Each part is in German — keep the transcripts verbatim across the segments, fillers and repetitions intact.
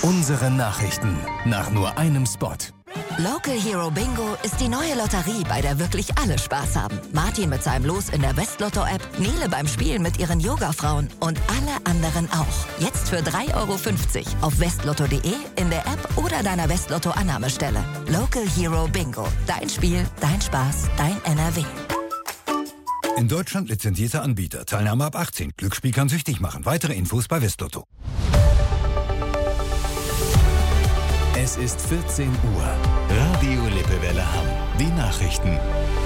Unsere Nachrichten nach nur einem Spot. Local Hero Bingo ist die neue Lotterie, bei der wirklich alle Spaß haben. Martin mit seinem Los in der Westlotto-App, Nele beim Spielen mit ihren Yoga-Frauen und alle anderen auch. Jetzt für drei Euro fünfzig auf westlotto punkt de, in der App oder deiner Westlotto-Annahmestelle. Local Hero Bingo. Dein Spiel, dein Spaß, dein N R W. In Deutschland lizenzierter Anbieter. Teilnahme ab achtzehn. Glücksspiel kann süchtig machen. Weitere Infos bei Westlotto. Es ist vierzehn Uhr. Radio Lippewelle Hamm. Die Nachrichten.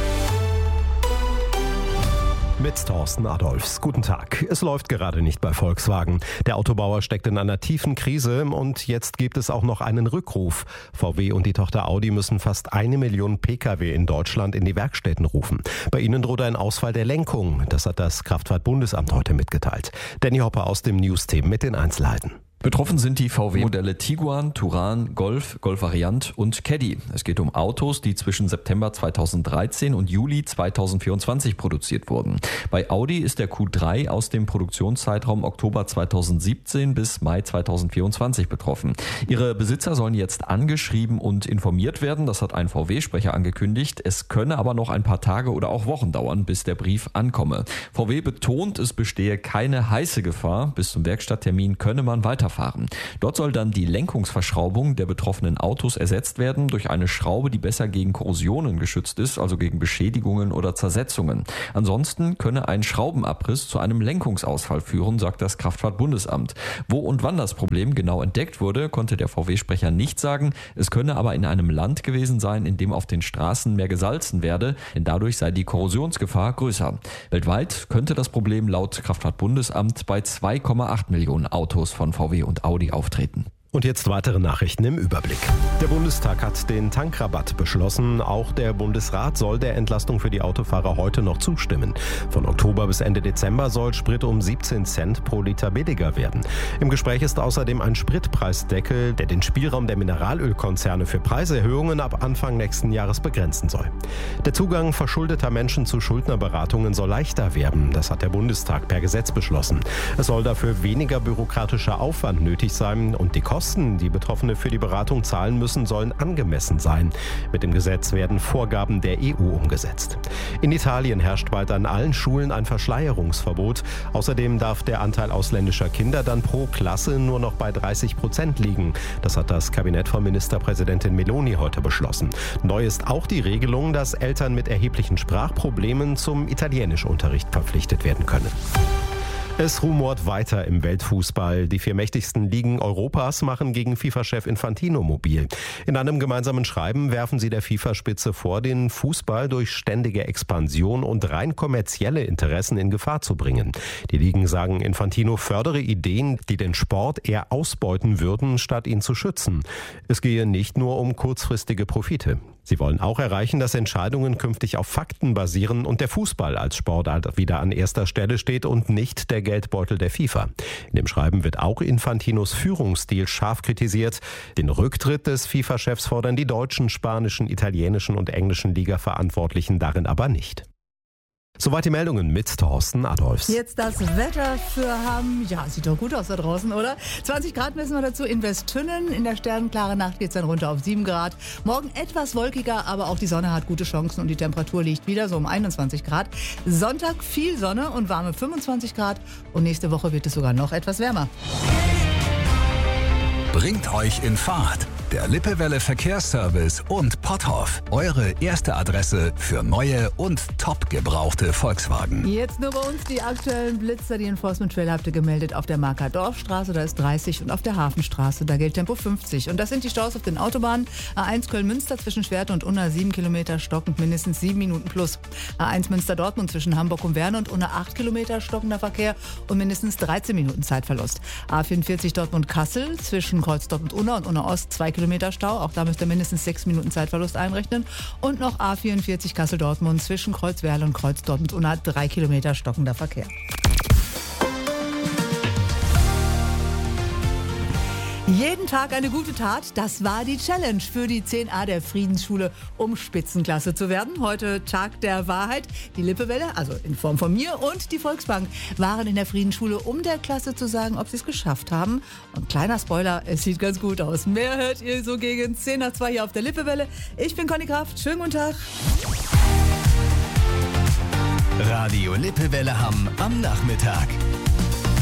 Mit Thorsten Adolfs. Guten Tag. Es läuft gerade nicht bei Volkswagen. Der Autobauer steckt in einer tiefen Krise und jetzt gibt es auch noch einen Rückruf. V W und die Tochter Audi müssen fast eine Million Pkw in Deutschland in die Werkstätten rufen. Bei ihnen droht ein Ausfall der Lenkung. Das hat das Kraftfahrtbundesamt heute mitgeteilt. Danny Hopper aus dem News-Team mit den Einzelheiten. Betroffen sind die V W-Modelle Tiguan, Touran, Golf, Golf Variant und Caddy. Es geht um Autos, die zwischen September zweitausenddreizehn und Juli zweitausendvierundzwanzig produziert wurden. Bei Audi ist der Q drei aus dem Produktionszeitraum Oktober zweitausendsiebzehn bis Mai zweitausendvierundzwanzig betroffen. Ihre Besitzer sollen jetzt angeschrieben und informiert werden. Das hat ein V W-Sprecher angekündigt. Es könne aber noch ein paar Tage oder auch Wochen dauern, bis der Brief ankomme. V W betont, es bestehe keine heiße Gefahr. Bis zum Werkstatttermin könne man weiter fahren. Dort soll dann die Lenkungsverschraubung der betroffenen Autos ersetzt werden durch eine Schraube, die besser gegen Korrosionen geschützt ist, also gegen Beschädigungen oder Zersetzungen. Ansonsten könne ein Schraubenabriss zu einem Lenkungsausfall führen, sagt das Kraftfahrtbundesamt. Wo und wann das Problem genau entdeckt wurde, konnte der V W-Sprecher nicht sagen. Es könne aber in einem Land gewesen sein, in dem auf den Straßen mehr gesalzen werde, denn dadurch sei die Korrosionsgefahr größer. Weltweit könnte das Problem laut Kraftfahrtbundesamt bei zwei Komma acht Millionen Autos von V W und Audi auftreten. Und jetzt weitere Nachrichten im Überblick. Der Bundestag hat den Tankrabatt beschlossen. Auch der Bundesrat soll der Entlastung für die Autofahrer heute noch zustimmen. Von Oktober bis Ende Dezember soll Sprit um siebzehn Cent pro Liter billiger werden. Im Gespräch ist außerdem ein Spritpreisdeckel, der den Spielraum der Mineralölkonzerne für Preiserhöhungen ab Anfang nächsten Jahres begrenzen soll. Der Zugang verschuldeter Menschen zu Schuldnerberatungen soll leichter werden. Das hat der Bundestag per Gesetz beschlossen. Es soll dafür weniger bürokratischer Aufwand nötig sein und die Kosten Kosten, die Betroffene für die Beratung zahlen müssen, sollen angemessen sein. Mit dem Gesetz werden Vorgaben der E U umgesetzt. In Italien herrscht bald an allen Schulen ein Verschleierungsverbot. Außerdem darf der Anteil ausländischer Kinder dann pro Klasse nur noch bei dreißig Prozent liegen. Das hat das Kabinett von Ministerpräsidentin Meloni heute beschlossen. Neu ist auch die Regelung, dass Eltern mit erheblichen Sprachproblemen zum Italienischunterricht verpflichtet werden können. Es rumort weiter im Weltfußball. Die vier mächtigsten Ligen Europas machen gegen FIFA-Chef Infantino mobil. In einem gemeinsamen Schreiben werfen sie der FIFA-Spitze vor, den Fußball durch ständige Expansion und rein kommerzielle Interessen in Gefahr zu bringen. Die Ligen sagen, Infantino fördere Ideen, die den Sport eher ausbeuten würden, statt ihn zu schützen. Es gehe nicht nur um kurzfristige Profite. Sie wollen auch erreichen, dass Entscheidungen künftig auf Fakten basieren und der Fußball als Sportart wieder an erster Stelle steht und nicht der Geldbeutel der FIFA. In dem Schreiben wird auch Infantinos Führungsstil scharf kritisiert. Den Rücktritt des FIFA-Chefs fordern die deutschen, spanischen, italienischen und englischen Liga-Verantwortlichen darin aber nicht. Soweit die Meldungen mit Thorsten Adolfs. Jetzt das Wetter für Hamm. Ja, sieht doch gut aus da draußen, oder? zwanzig Grad messen wir dazu in Westtünnen. In der sternenklaren Nacht geht es dann runter auf sieben Grad. Morgen etwas wolkiger, aber auch die Sonne hat gute Chancen und die Temperatur liegt wieder so um einundzwanzig Grad. Sonntag viel Sonne und warme fünfundzwanzig Grad. Und nächste Woche wird es sogar noch etwas wärmer. Bringt euch in Fahrt. Der Lippewelle Verkehrsservice und Potthoff. Eure erste Adresse für neue und top gebrauchte Volkswagen. Jetzt nur bei uns die aktuellen Blitzer. Die Enforcement Trail habt ihr gemeldet auf der Marker Dorfstraße, da ist dreißig, und auf der Hafenstraße, da gilt Tempo fünfzig. Und das sind die Staus auf den Autobahnen. A eins Köln-Münster zwischen Schwerte und Unna sieben Kilometer stockend, mindestens sieben Minuten plus. A eins Münster-Dortmund zwischen Hamburg und Werne und Unna acht Kilometer stockender Verkehr und mindestens dreizehn Minuten Zeitverlust. A vierundvierzig Dortmund-Kassel zwischen Kreuzdorf und Unna und Unna Ost zwei Kilometer Stau. Auch da müsst ihr mindestens sechs Minuten Zeitverlust einrechnen. Und noch A vierundvierzig Kassel-Dortmund zwischen Kreuzwerl und Kreuzdorf und Unna drei Kilometer stockender Verkehr. Jeden Tag eine gute Tat, das war die Challenge für die zehn a der Friedensschule, um Spitzenklasse zu werden. Heute Tag der Wahrheit. Die Lippewelle, also in Form von mir, und die Volksbank waren in der Friedensschule, um der Klasse zu sagen, ob sie es geschafft haben. Und kleiner Spoiler, es sieht ganz gut aus. Mehr hört ihr so gegen zehn nach zwei hier auf der Lippewelle. Ich bin Conny Kraft, schönen guten Tag. Radio Lippewelle Hamm am Nachmittag.